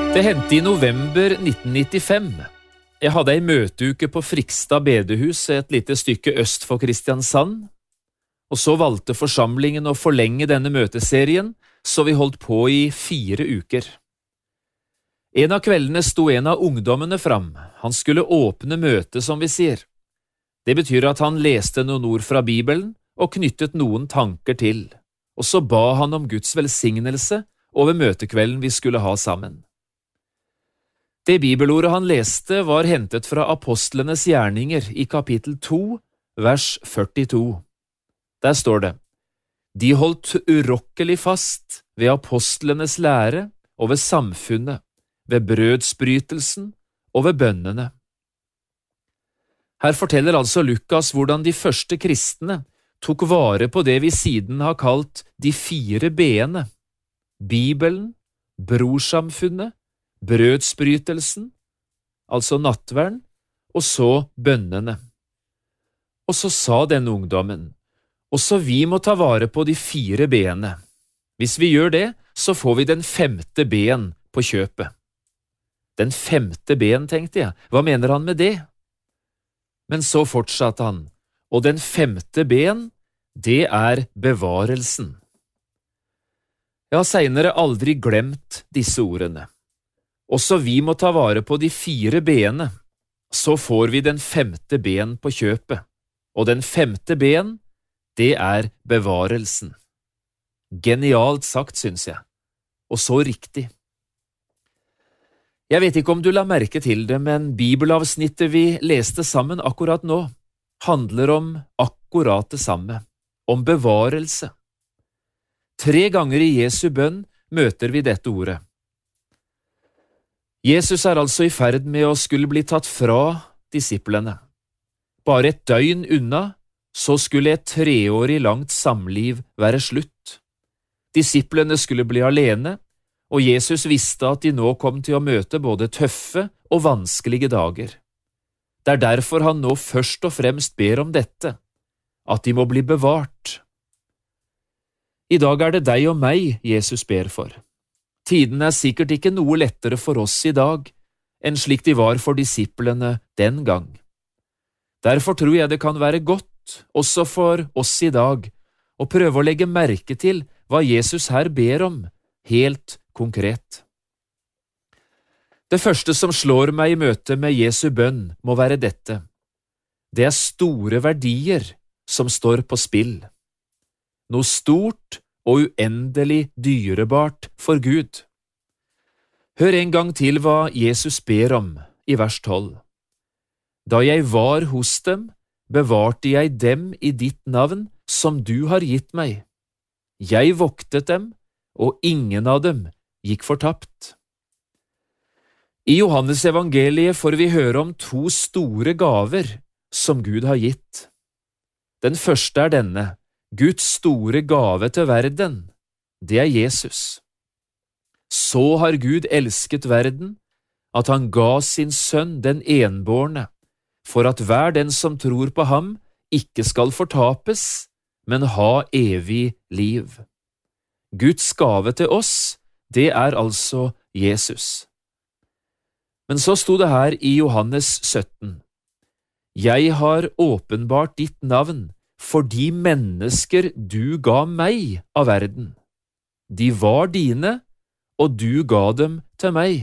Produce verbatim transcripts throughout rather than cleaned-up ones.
Det hendte i november nitten nittifem. Jeg hadde ei møteuke på Frikstad bedehus, et lite stykke øst for Kristiansand, og så valgte forsamlingen å forlenge denne møteserien, så vi holdt på i fire uker. En av kveldene sto en av ungdommene fram. Han skulle åpne møtet, som vi sier. Det betyr at han leste noen ord fra Bibelen og knyttet noen tanker til, og så ba han om Guds velsignelse over møtekvelden vi skulle ha sammen. Det bibelordet han leste var hentet fra Apostlenes gjerninger i kapittel to, vers førtito. Der står det: De holdt urokkelig fast ved apostlenes lære og ved samfunnet, ved brødsbrytelsen og ved bønnene. Her forteller altså Lukas hvordan de første kristne tok vare på det vi siden har kalt de fire b-ene: Bibelen, brorsamfunnet, brødsbrytelsen, altså nattverden, og så bønnene. Og så sa denne ungdommen: også vi må ta vare på de fire b-ene. Hvis vi gjør det, så får vi den femte b-en på kjøpet. Den femte b-en, tenkte jeg. Hva mener han med det? Men så fortsatte han, og den femte b-en, det er bevarelsen. Jeg har senere aldri glemt disse ordene. Også vi må ta vare på de fire b-ene, så får vi den femte b-en på kjøpet, og den femte b-en, det er bevarelsen. Genialt sagt, synes jeg, og så riktig. Jeg vet ikke om du la merke til det, men bibelavsnittet vi leste sammen akkurat nå handler om akkurat det samme, om bevarelse. Tre ganger i Jesu bønn møter vi dette ordet. Jesus er altså i ferd med å skulle bli tatt fra disiplene. Bare et døgn unna, så skulle et treårig langt samliv være slutt. Disiplene skulle bli alene, og Jesus visste at de nå kom til å møte både tøffe og vanskelige dager. Det er derfor han nå først og fremst ber om dette, at de må bli bevart. I dag er det deg og meg Jesus ber for. Tiden er sikkert ikke noe lettere for oss i dag enn slik de var for disiplene den gang. Derfor tror jeg det kan være godt, også for oss i dag, å prøve å legge merke til hva Jesus her ber om, helt konkret. Det første som slår meg i møte med Jesu bønn må være dette. Det er store verdier som står på spill. Noe stort og uendelig dyrebart for Gud. Hør en gang til hva Jesus ber om i vers tolv. Da jeg var hos dem, bevarte jeg dem i ditt navn som du har gitt meg. Jeg voktet dem, og ingen av dem gikk fortapt. I Johannes evangeliet får vi høre om to store gaver som Gud har gitt. Den første er denne: Guds store gave til verden, det er Jesus. Så har Gud elsket verden, at han ga sin sønn den enbårne, for at hver den som tror på ham ikke skal fortapes, men ha evig liv. Guds gave til oss, det er altså Jesus. Men så sto det her i Johannes sytten: Jeg har åpenbart ditt navn for de mennesker du ga meg av verden. De var dine, og du ga dem til meg.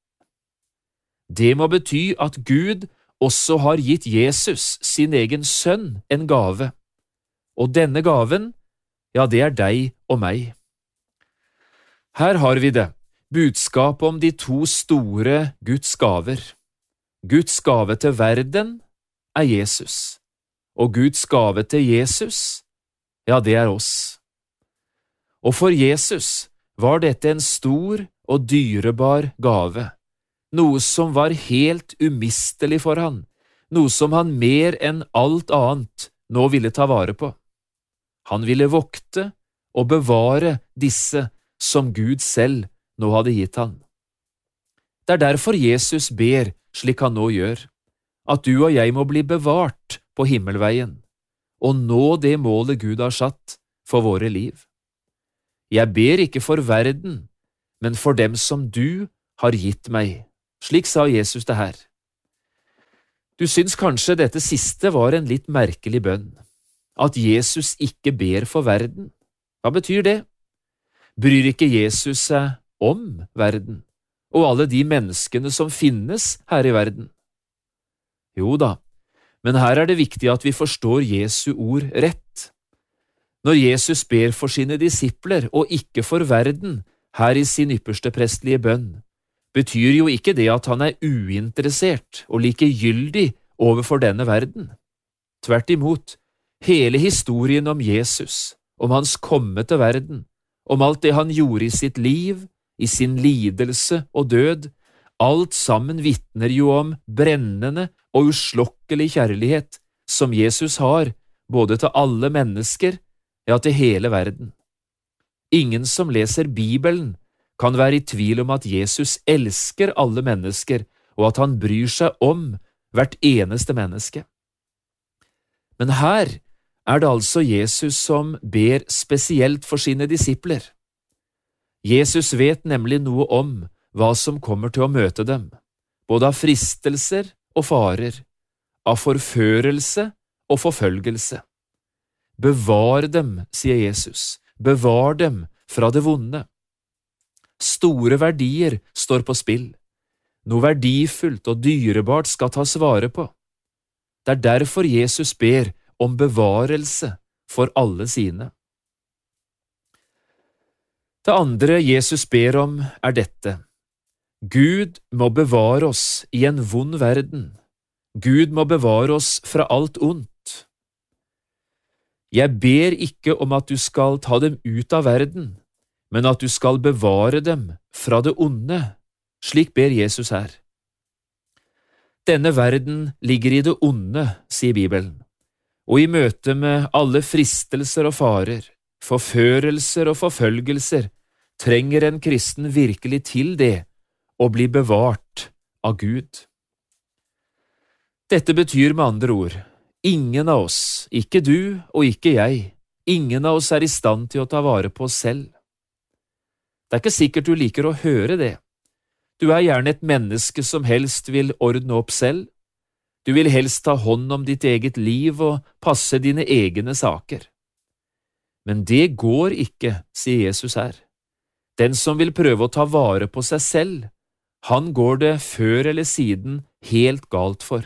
Det må bety at Gud også har gitt Jesus, sin egen sønn, en gave. Og denne gaven, ja, det er deg og meg. Her har vi det, budskapet om de to store Guds gaver. Guds gave til verden er Jesus, og Guds gave til Jesus, ja, det er oss. Og for Jesus var dette en stor og dyrebar gave, noe som var helt umistelig for han, noe som han mer enn alt annet nå ville ta vare på. Han ville vokte og bevare disse som Gud selv nå hadde gitt han. Det er derfor Jesus ber slik han nå gjør, at du og jeg må bli bevart på himmelveien, og nå det målet Gud har satt for våre liv. Jeg ber ikke for verden, men for dem som du har gitt meg. Slik sa Jesus det her. Du syns kanskje dette siste var en litt merkelig bønn, at Jesus ikke ber for verden. Hva betyr det? Bryr ikke Jesus seg om verden, og alle de menneskene som finnes her i verden? Jo da, men her er det viktig at vi forstår Jesu ord rett. Når Jesus ber for sine disipler og ikke for verden, her i sin ypperste prestlige bønn, betyr jo ikke det at han er uinteressert og likegyldig overfor denne verden. Tvert imot, hele historien om Jesus, om hans komme til verden, om alt det han gjorde i sitt liv, i sin lidelse og død, alt sammen vitner jo om brennende og uslokkelig kjærlighet som Jesus har, både til alle mennesker, ja til hele verden. Ingen som leser Bibelen kan være i tvil om at Jesus elsker alle mennesker, og at han bryr seg om hvert eneste menneske. Men her er det altså Jesus som ber spesielt for sine disipler. Jesus vet nemlig noe om hva som kommer til å møte dem, både av fristelser og farer, av forførelse og forfølgelse. Bevar dem, sier Jesus, bevar dem fra det vonde. Store verdier står på spill. Noe verdifullt og dyrebart skal tas vare på. Det er derfor Jesus ber om bevarelse for alle sine. Det andre Jesus ber om er dette. Gud må bevare oss i en vond verden. Gud må bevare oss fra alt ondt. Jeg ber ikke om at du skal ta dem ut av verden, men at du skal bevare dem fra det onde, slik ber Jesus her. Denne verden ligger i det onde, sier Bibelen, og i møte med alle fristelser og farer, forførelser og forfølgelser, trenger en kristen virkelig til det å bli bevart av Gud. Dette betyr med andre ord, ingen av oss, ikke du og ikke jeg, ingen av oss er i stand til å ta vare på oss selv. Det er ikke sikkert du liker å høre det. Du er gjerne et menneske som helst vil ordne opp selv. Du vil helst ta hånd om ditt eget liv og passe dine egne saker. Men det går ikke, sier Jesus her. Den som vil prøve å ta vare på seg selv, han går det før eller siden helt galt for.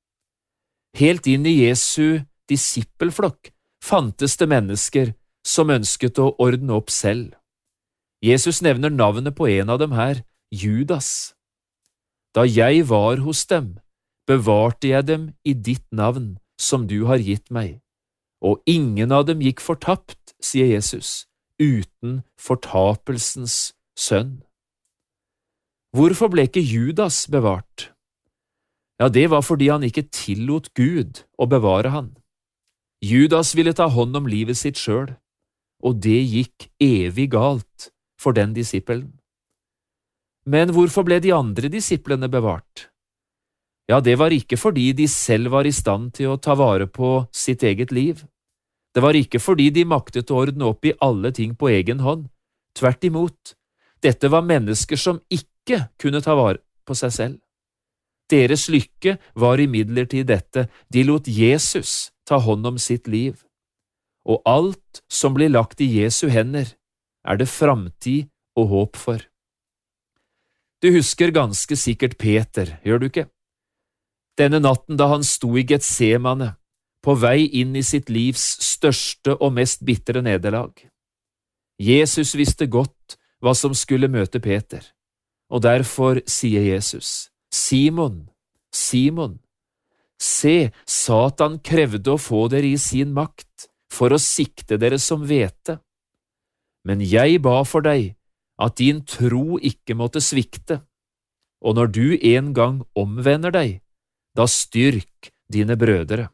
Helt inn i Jesu disippelflokk fantes det mennesker som ønsket å ordne opp selv. Jesus nevner navnet på en av dem her, Judas. Da jeg var hos dem, bevarte jeg dem i ditt navn som du har gitt meg, og ingen av dem gikk fortapt, sier Jesus, uten fortapelsens sønn. Hvorfor ble ikke Judas bevart? Ja, det var fordi han ikke tillot Gud å bevare han. Judas ville ta hånd om livet sitt selv, og det gikk evig galt for den disippelen. Men hvorfor ble de andre disiplene bevart? Ja, det var ikke fordi de selv var i stand til å ta vare på sitt eget liv. Det var ikke fordi de maktet å ordne opp i alle ting på egen hånd. Tvert imot, dette var mennesker som ikke kunne ta vare på seg selv. Deres lykke var imidlertid dette, de lot Jesus ta hånd om sitt liv. Og alt som blir lagt i Jesu hender, er det framtid og håp for. Du husker ganske sikkert Peter, gjør du ikke? Denne natten da han sto i Getsemane, på vei inn i sitt livs største og mest bitre nederlag. Jesus visste godt hva som skulle møte Peter, og derfor sier Jesus, Simon, Simon, se, Satan krevde å få dere i sin makt for å sikte dere som hvete. Men jeg ba for deg at din tro ikke måtte svikte, og når du en gang omvender deg, da styrk dine brødre.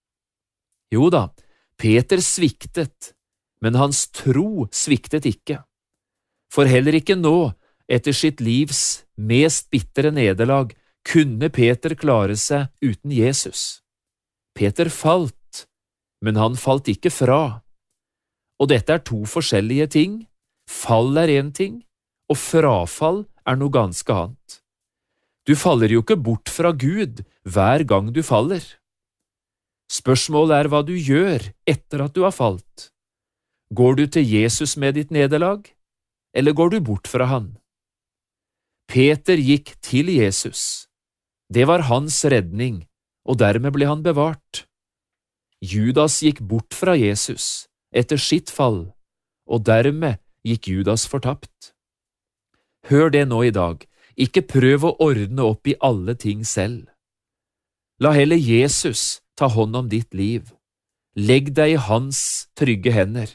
Jo da, Peter sviktet, men hans tro sviktet ikke. For heller ikke nå, etter sitt livs mest bitre nederlag, kunne Peter klare seg uten Jesus. Peter falt, men han falt ikke fra. Og dette er to forskjellige ting. Fall er en ting, og frafall er noe ganske annet. Du faller jo ikke bort fra Gud hver gang du faller. Spørsmålet er hva du gjør etter at du har falt. Går du til Jesus med ditt nederlag, eller går du bort fra han? Peter gikk til Jesus. Det var hans redning, og dermed ble han bevart. Judas gikk bort fra Jesus etter sitt fall, og dermed gikk Judas fortapt. Hør det nå i dag, ikke prøv å ordne opp i alle ting selv. La heller Jesus ta hånd om ditt liv. Legg deg i hans trygge hender.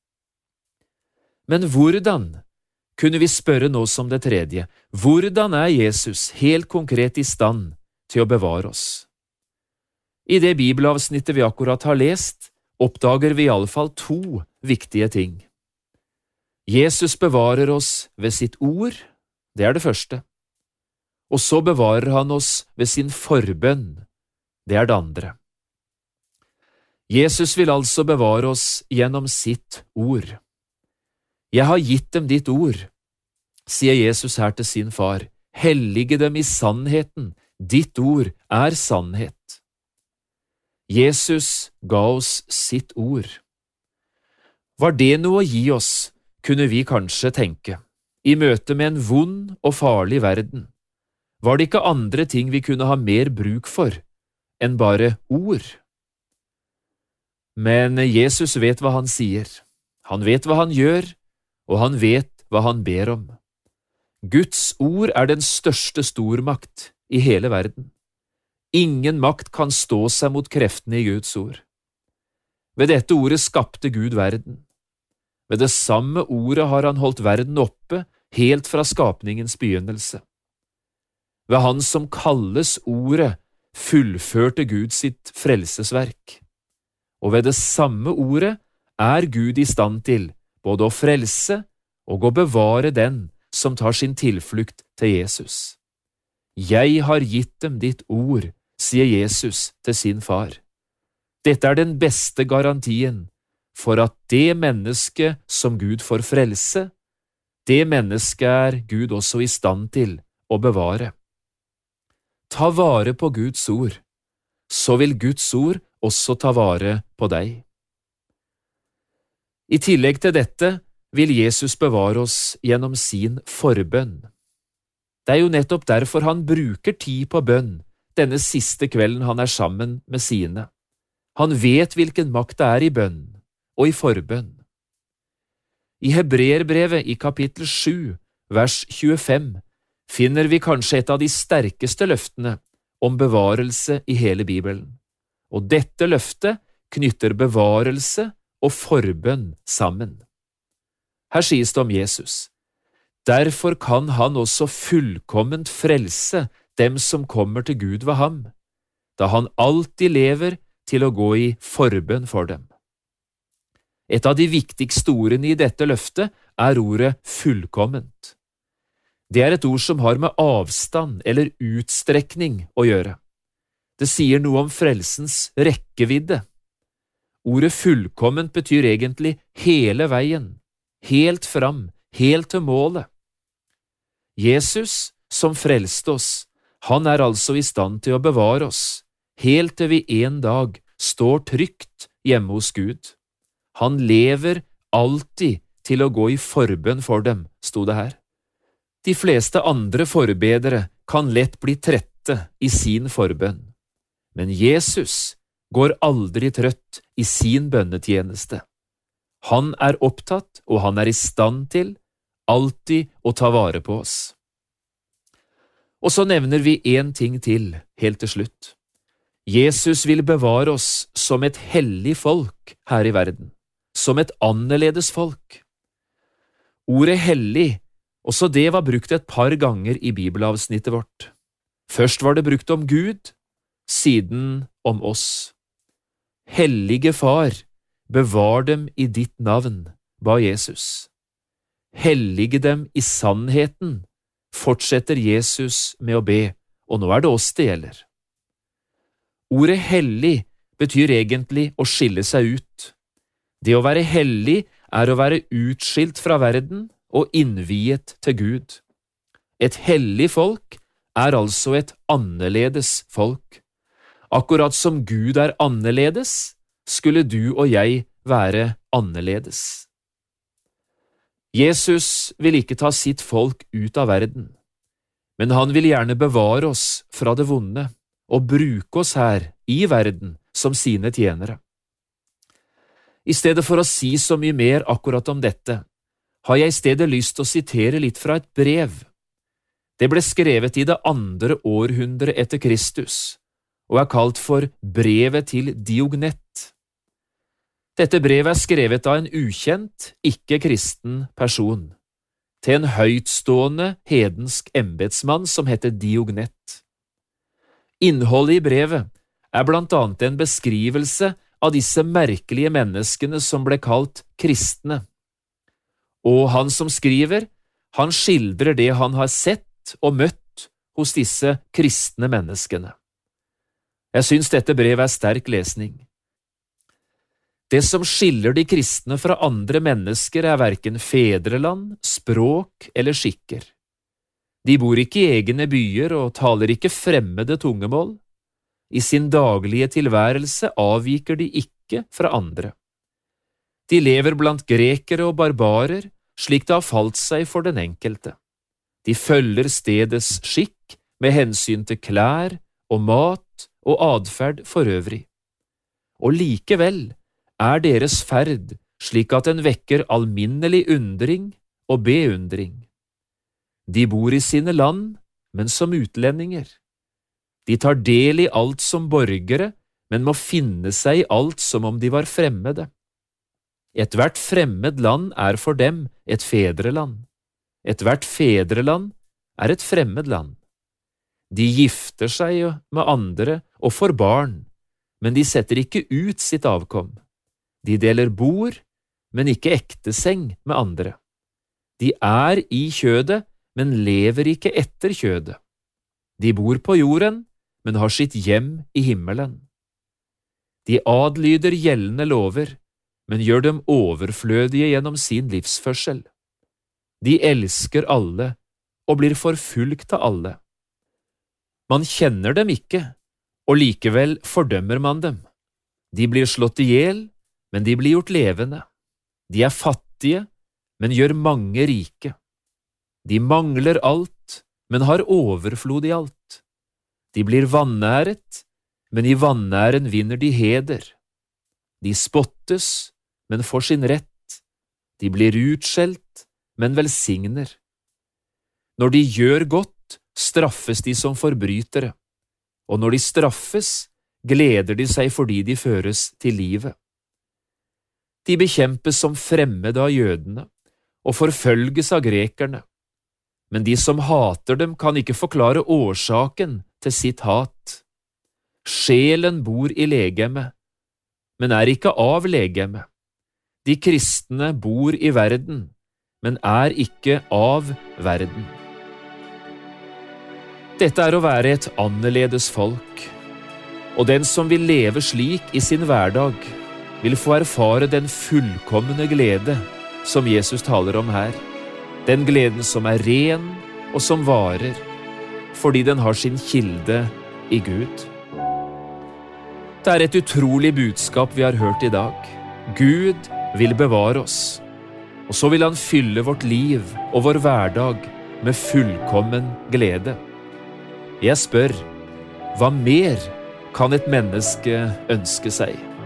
Men hvordan, kunne vi spørre nå som det tredje, hvordan er Jesus helt konkret i stand til å bevare oss? I det bibelavsnittet vi akkurat har lest, oppdager vi i alle fall to viktige ting. Jesus bevarer oss ved sitt ord, det er det første. Og så bevarer han oss ved sin forbønn, det er det andre. Jesus vil altså bevare oss gjennom sitt ord. Jeg har gitt dem ditt ord, sier Jesus her til sin far. Hellige dem i sannheten, ditt ord er sannhet. Jesus ga oss sitt ord. Var det noe å gi oss, kunne vi kanskje tenke, i møte med en vond og farlig verden? Var det ikke andre ting vi kunne ha mer bruk for enn bare ord? Men Jesus vet hva han sier. Han vet hva han gjør, og han vet hva han ber om. Guds ord er den største stormakt i hele verden. Ingen makt kan stå seg mot kreftene i Guds ord. Ved dette ordet skapte Gud verden. Ved det samme ordet har han holdt verden oppe helt fra skapningens begynnelse. Ved han som kalles ordet, fullførte Gud sitt frelsesverk. Og ved det samme ordet er Gud i stand til både å frelse og å bevare den som tar sin tilflukt til Jesus. Jeg har gitt dem ditt ord, sier Jesus til sin far. Dette er den beste garantien for at det mennesket som Gud får frelse, det mennesket er Gud også i stand til å bevare. Ta vare på Guds ord, så vil Guds ord også ta vare på deg. I tillegg til dette vil Jesus bevare oss gjennom sin forbønn. Det er jo nettopp derfor han bruker tid på bønn denne siste kvelden han er sammen med sine. Han vet hvilken makt det er i bønn og i forbønn. I Hebreerbrevet i kapittel sju, vers tjuefem, finner vi kanskje et av de sterkeste løftene om bevarelse i hele Bibelen. Og dette løftet knytter bevarelse og forbønn sammen. Her sies det om Jesus. Derfor kan han også fullkomment frelse dem som kommer til Gud ved ham, da han alltid lever til å gå i forbønn for dem. Et av de viktigste ordene i dette løftet er ordet fullkomment. Det er et ord som har med avstand eller utstrekning å gjøre. Det sier noe om frelsens rekkevidde. Ordet fullkomment betyr egentlig hele veien, helt fram, helt til målet. Jesus, som frelste oss, han er altså i stand til å bevare oss, helt til vi en dag står trygt hjemme hos Gud. Han lever alltid til å gå i forbønn for dem, sto det her. De fleste andre forbedere kan lett bli trette i sin forbønn, men Jesus går aldri trøtt i sin bønnetjeneste. Han er opptatt, og han er i stand til alltid å ta vare på oss. Og så nevner vi en ting til, helt til slutt. Jesus vil bevare oss som et hellig folk her i verden, som et annerledes folk. Ordet hellig, også det var brukt et par ganger i bibelavsnittet vårt. Først var det brukt om Gud, siden om oss. Hellige Far, bevar dem i ditt navn, ba Jesus. Hellige dem i sannheten, fortsetter Jesus med å be, og nå er det oss det gjelder. Ordet hellig betyr egentlig å skille seg ut. Det å være hellig er å være utskilt fra verden og innviet til Gud. Et hellig folk er altså et annerledes folk. Akkurat som Gud er annerledes, skulle du og jeg være annerledes. Jesus vil ikke ta sitt folk ut av verden, men han vil gjerne bevare oss fra det vonde og bruke oss her i verden som sine tjenere. I stedet for å si så mye mer akkurat om dette, har jeg i stedet lyst til å sitere litt fra et brev. Det ble skrevet i det andre århundre etter Kristus, og er kalt for brevet til Diognet. Dette brevet er skrevet av en ukjent, ikke-kristen person, til en høytstående hedensk embetsmann som heter Diognet. Innholdet i brevet er blant annet en beskrivelse av disse merkelige menneskene som ble kalt kristne. Og han som skriver, han skildrer det han har sett og møtt hos disse kristne menneskene. Jeg synes dette brevet er sterk lesning. Det som skiller de kristne fra andre mennesker er hverken fedreland, språk eller skikker. De bor ikke i egne byer og taler ikke fremmede tungemål. I sin daglige tilværelse avviker de ikke fra andre. De lever blant grekere og barbarer, slik det har falt seg for den enkelte. De følger stedets skikk med hensyn til klær og mat og adferd for øvrig. Og likevel er deres ferd slik at den vekker alminnelig undring og beundring. De bor i sine land, men som utlendinger. De tar del i alt som borgere, men må finne seg i alt som om de var fremmede. Et hvert fremmed land er for dem et fedreland. Et hvert fedreland er et fremmed land. De gifter seg med andre og får barn, men de setter ikke ut sitt avkom. De deler bord, men ikke ekteseng med andre. De er i kjødet, men lever ikke etter kjødet. De bor på jorden, men har sitt hjem i himmelen. De adlyder gjeldende lover, men gjør dem overflødige gjennom sin livsførsel. De elsker alle og blir forfulgt av alle. Man kjenner dem ikke, og likevel fordømmer man dem. De blir slått ihjel, men de blir gjort levende. De er fattige, men gjør mange rike. De mangler alt, men har overflod i alt. De blir vanæret, men i vanæren vinner de heder. De spottes, men får sin rett. De blir utskjelt, men velsigner. Når de gjør godt, straffes de som forbrytere, og når de straffes, gleder de seg fordi de føres til livet. De bekjempes som fremmede av jødene, og forfølges av grekerne. Men de som hater dem kan ikke forklare årsaken til sitt hat. Sjelen bor i legemet, men er ikke av legemet. De kristne bor i verden, men er ikke av verden. Dette er å være et annerledes folk, og den som vil leve slik i sin hverdag, vil få erfare den fullkomne glede som Jesus taler om her, den gleden som er ren og som varer, fordi den har sin kilde i Gud. Det er et utrolig budskap vi har hørt i dag. Gud vil bevare oss, og så vil han fylle vårt liv og vår hverdag med fullkommen glede. Jeg spør, hva mer kan et menneske ønske seg?